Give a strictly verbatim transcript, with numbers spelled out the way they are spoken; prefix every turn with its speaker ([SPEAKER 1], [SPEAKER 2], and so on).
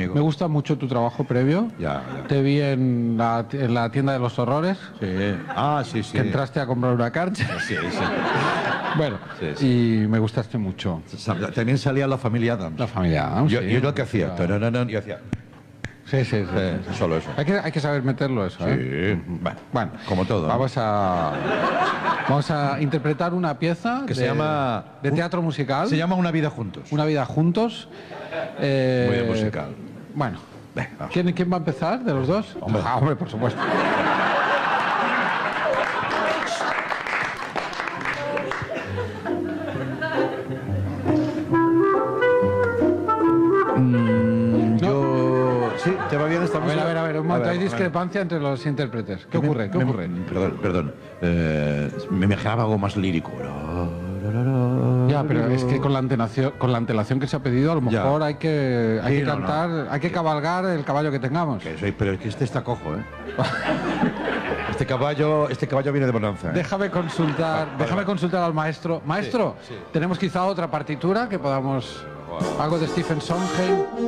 [SPEAKER 1] amigo.
[SPEAKER 2] Me gusta mucho tu trabajo previo.
[SPEAKER 1] Ya, ya.
[SPEAKER 2] Te vi en la, en la tienda de los horrores.
[SPEAKER 1] Sí. Ah, sí, sí.
[SPEAKER 2] Que entraste a comprar una carcha.
[SPEAKER 1] Sí, sí.
[SPEAKER 2] Bueno,
[SPEAKER 1] Sí, sí.
[SPEAKER 2] y me gustaste mucho.
[SPEAKER 1] También salía la familia Adams.
[SPEAKER 2] La familia Adams,
[SPEAKER 1] Yo,
[SPEAKER 2] sí.
[SPEAKER 1] yo lo que hacía, tarararán, yo hacía
[SPEAKER 2] Sí, sí, sí.
[SPEAKER 1] eh,
[SPEAKER 2] sí.
[SPEAKER 1] solo eso.
[SPEAKER 2] Hay que, hay que saber meterlo eso, ¿eh?
[SPEAKER 1] Sí, bueno,
[SPEAKER 2] Bueno,
[SPEAKER 1] como todo, ¿no?
[SPEAKER 2] Vamos a, vamos a interpretar una pieza
[SPEAKER 1] Que
[SPEAKER 2] de,
[SPEAKER 1] se llama-
[SPEAKER 2] de teatro musical.
[SPEAKER 1] Se llama Una vida juntos.
[SPEAKER 2] Una vida juntos. Eh,
[SPEAKER 1] Muy de musical.
[SPEAKER 2] Bueno,
[SPEAKER 1] Venga, vamos.
[SPEAKER 2] ¿quién, ¿quién va a empezar de los dos?
[SPEAKER 1] Hombre.
[SPEAKER 2] Ah, hombre, por supuesto.
[SPEAKER 1] Yo... Sí, ¿te va bien esta
[SPEAKER 2] A ver,
[SPEAKER 1] música?
[SPEAKER 2] a ver, a ver, un momento, hay
[SPEAKER 1] a ver.
[SPEAKER 2] discrepancia entre los intérpretes. ¿Qué
[SPEAKER 1] Me-
[SPEAKER 2] ocurre? ¿Qué
[SPEAKER 1] me-
[SPEAKER 2] ocurre?
[SPEAKER 1] Perdón, perdón. Eh, me imaginaba algo más lírico.
[SPEAKER 2] Ya, pero es que con la antelación, con la antelación que se ha pedido, a lo
[SPEAKER 1] Ya.
[SPEAKER 2] mejor hay que, hay
[SPEAKER 1] Sí,
[SPEAKER 2] que
[SPEAKER 1] no, no.
[SPEAKER 2] cantar, hay que cabalgar el caballo que tengamos.
[SPEAKER 1] Que soy- pero es que este está cojo, ¿eh? Este caballo, este caballo viene de bonanza, ¿eh?
[SPEAKER 2] Déjame consultar,
[SPEAKER 1] vale,
[SPEAKER 2] déjame
[SPEAKER 1] vale.
[SPEAKER 2] consultar al maestro. Maestro,
[SPEAKER 1] Sí, sí.
[SPEAKER 2] tenemos quizá otra partitura que podamos, algo de Stephen Sondheim.